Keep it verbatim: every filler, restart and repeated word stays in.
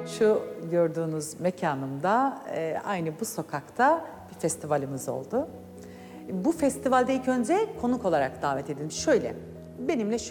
Şu gördüğünüz mekanımda e, aynı bu sokakta bir festivalimiz oldu. Bu festivalde ilk önce konuk olarak davet edildim. Şöyle, benimle